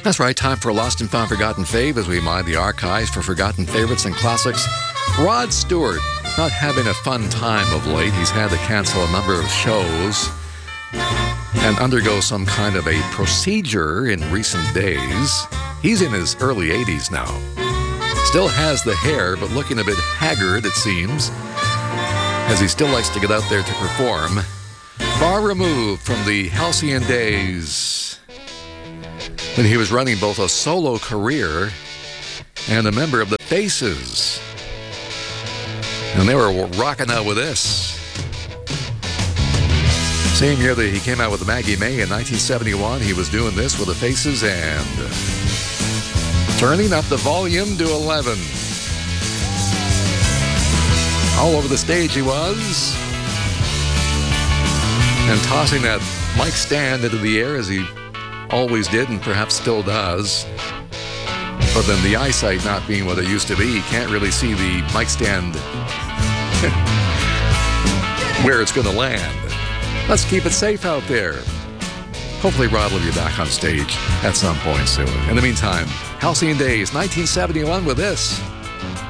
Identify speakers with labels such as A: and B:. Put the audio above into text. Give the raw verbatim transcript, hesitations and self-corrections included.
A: That's right, time for a Lost and Found Forgotten Fave as we mine the archives for forgotten favorites and classics. Rod Stewart, not having a fun time of late. He's had to cancel a number of shows and undergo some kind of a procedure in recent days. He's in his early eighties now. Still has the hair, but looking a bit haggard, it seems, as he still likes to get out there to perform. Far removed from the halcyon days when he was running both a solo career and a member of the Faces. And they were rocking out with this. Same year that he came out with Maggie May in nineteen seventy-one, he was doing this with the Faces and turning up the volume to eleven. All over the stage he was, and tossing that mic stand into the air as he always did and perhaps still does. But then the eyesight not being what it used to be, you can't really see the mic stand where it's going to land. Let's keep it safe out there. Hopefully Rod will be back on stage at some point soon. In the meantime, halcyon days, nineteen seventy-one with this.